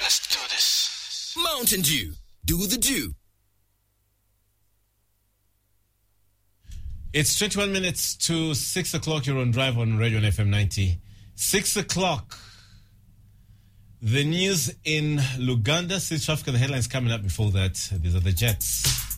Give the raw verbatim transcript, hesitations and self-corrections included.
Let's do this. Mountain Dew. Do the Dew. It's twenty-one minutes to six o'clock. You're on Drive on Radio on F M ninety. six o'clock. The news in Luganda. Since traffic and the headlines coming up before that. These are the Jets.